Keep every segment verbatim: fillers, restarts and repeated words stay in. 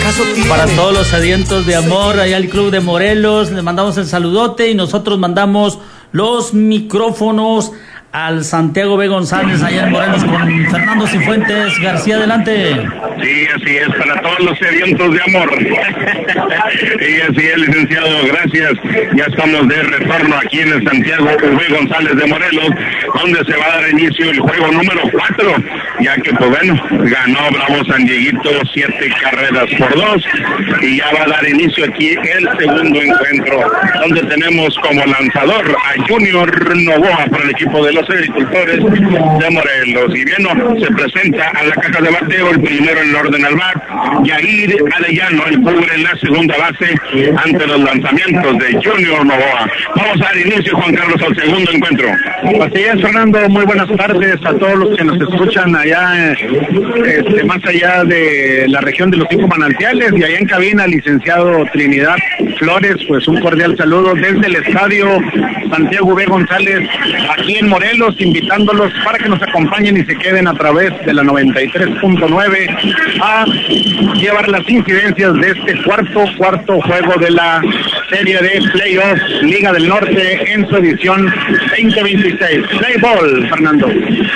caso tiene? Para todos los sedientos de amor, allá al Club de Morelos, les mandamos el saludote y nosotros mandamos los micrófonos al Santiago B. González, allá en Morelos, con Fernando Cifuentes García. Adelante. Sí, así es, para todos los sedientos de amor. Y así es, licenciado, gracias. Ya estamos de retorno aquí en el Santiago V. González de Morelos, donde se va a dar inicio el juego número cuatro, ya que, pues bueno, ganó Bravo San Dieguito siete carreras por dos, y ya va a dar inicio aquí el segundo encuentro, donde tenemos como lanzador a Junior Novoa por el equipo de los agricultores de Morelos. Y bien, se presenta a la caja de bateo el primero en el orden al bat, Yair Arellano, el cubre la segunda base ante los lanzamientos de Junior Novoa. Vamos a dar inicio, Juan Carlos, al segundo encuentro. Así es, Fernando, muy buenas tardes a todos los que nos escuchan allá, este, más allá de la región de los cinco manantiales, y allá en cabina, licenciado Trinidad Flores, pues un cordial saludo desde el estadio Santiago B. González, aquí en Morelos, invitándolos para que nos acompañen y se queden a través de la noventa y tres punto nueve a llevar las incidencias de este cuarto, cuarto juego de la serie de playoffs Liga del Norte en su edición veinte veintiséis. Play ball, Fernando.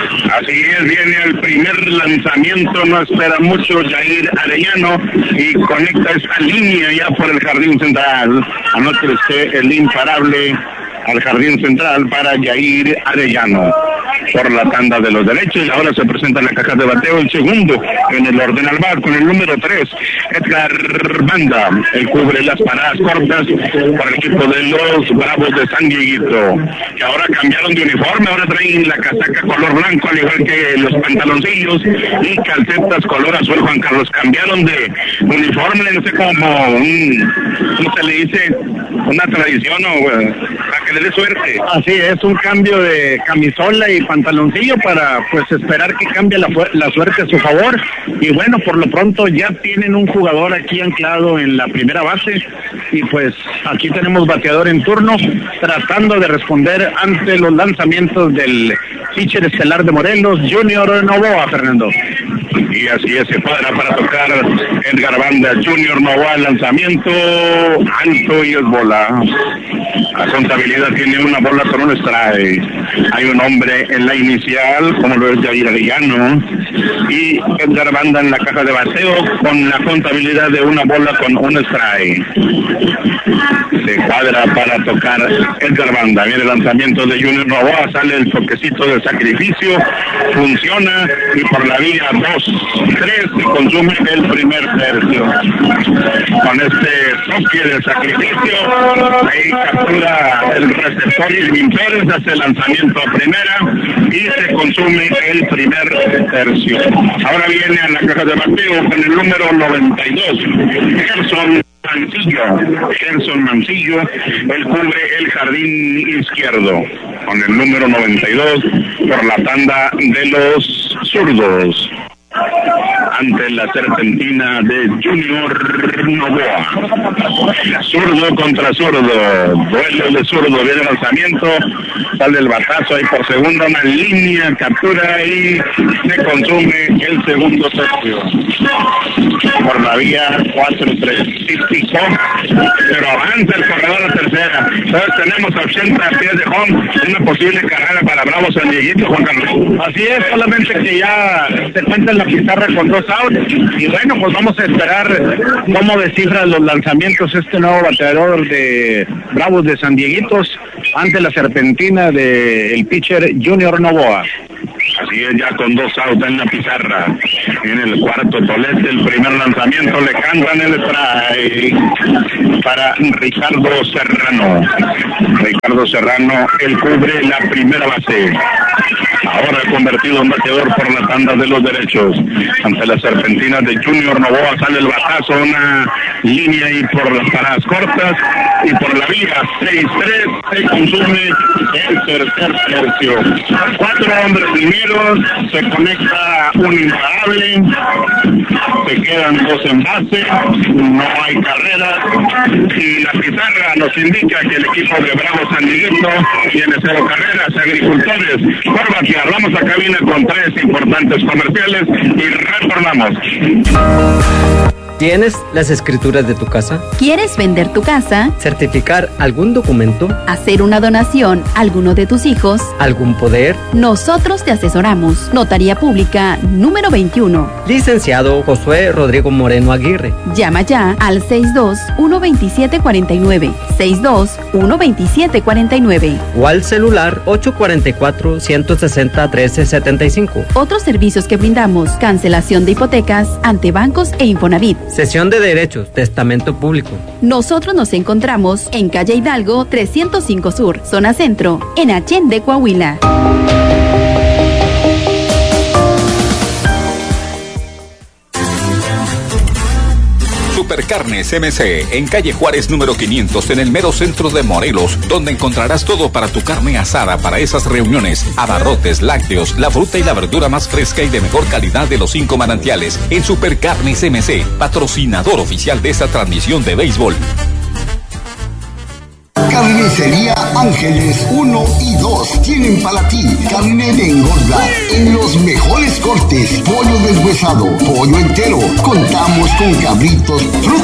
Así es, viene el primer lanzamiento, no espera mucho Yair Arellano y conecta esta línea ya por el jardín central. Anoche usted el imparable al jardín central para Yair Arellano por la tanda de los derechos. Ahora se presenta en la caja de bateo el segundo en el orden al bar con el número tres, Edgar Banda. Él cubre las paradas cortas por el equipo de los Bravos de San Dieguito, que ahora cambiaron de uniforme, ahora traen la casaca color blanco al igual que los pantaloncillos y calcetas color azul. Juan Carlos, cambiaron de uniforme, no sé cómo un, ¿cómo se le dice? Una tradición, o para que le dé suerte. Así es, un cambio de camisola y pantaloncillo para pues esperar que cambie la, la suerte a su favor. Y bueno, por lo pronto ya tienen un jugador aquí anclado en la primera base, y pues aquí tenemos bateador en turno tratando de responder ante los lanzamientos del pitcher estelar de Morelos, Junior Novoa, Fernando. Y así es, se cuadra para tocar Edgar Banda. Junior Novoa, lanzamiento alto y es bola. La contabilidad tiene una bola con un strike. Hay un hombre en la inicial, como lo es Yair Arellano, y Edgar Banda en la caja de bateo con la contabilidad de una bola con un strike. Se cuadra para tocar Edgar Banda. Viene el lanzamiento de Junior Novoa, sale el toquecito de sacrificio, funciona, y por la vía dos tres se consume el primer tercio. Con este toque de sacrificio, ahí captura el receptor y Vintores, hace el lanzamiento a primera y se consume el primer tercio. Ahora viene a la caja de bateo con el número noventa y dos, Gerson Mancillo. Gerson Mancillo, él cubre el jardín izquierdo con el número noventa y dos por la tanda de los zurdos. Ante la serpentina de Junior Novoa. Zurdo contra zurdo. Duelo de zurdo. Viene el lanzamiento. Sale el batazo ahí por segundo. Una línea. Captura y se consume el segundo tercio. Por la vía cuatro tres. Sí, picó, pero avanza el corredor a tercera. Entonces tenemos ochenta pies de home. Una posible carrera para Bravo San Dieguito, Juan Carlos. Así es, solamente que ya se cuenta en la pizarra con dos outs, y bueno, pues vamos a esperar cómo descifra los lanzamientos este nuevo bateador de Bravos de San Dieguitos ante la serpentina del pitcher Junior Novoa. Así es, ya con dos outs en la pizarra. En el cuarto tolete, el primer lanzamiento, le cantan el strike para Ricardo Serrano. Ricardo Serrano, él cubre la primera base. Ahora convertido en bateador por la tanda de los derechos. Ante la serpentina de Junior Novoa sale el batazo, una línea y por las paradas cortas, y por la vía seis tres se consume el tercer tercio. Cuatro hombres primeros, se conecta un imparable, se quedan dos en base, no hay carreras, y la pizarra nos indica que el equipo de Bravo San Dieguito tiene cero carreras. Agricultores por batear. Vamos a cabina con tres importantes comerciales y retornamos. ¿Tienes las escrituras de tu casa? ¿Quieres vender tu casa? ¿Certificar algún documento? ¿Hacer una donación a alguno de tus hijos? ¿Algún poder? Nosotros te asesoramos. Notaría Pública número veintiuno. Licenciado Josué Rodrigo Moreno Aguirre. Llama ya al seis dos uno dos siete cuatro nueve, seis dos uno dos siete cuatro nueve. O al celular ocho cuatro cuatro, uno seis cero, uno tres siete cinco. Otros servicios que brindamos: cancelación de hipotecas ante bancos e Infonavit. Cesión de derechos, testamento público. Nosotros nos encontramos en calle Hidalgo trescientos cinco Sur, zona centro, en Allende, Coahuila. Supercarnes M C, en calle Juárez número quinientos, en el mero centro de Morelos, donde encontrarás todo para tu carne asada para esas reuniones, abarrotes, lácteos, la fruta y la verdura más fresca y de mejor calidad de los cinco manantiales. En Supercarnes M C, patrocinador oficial de esta transmisión de béisbol. Carnicería Ángeles uno y dos tienen para ti carne de engorda en los mejores cortes, pollo deshuesado, pollo entero, contamos con cabritos, frutas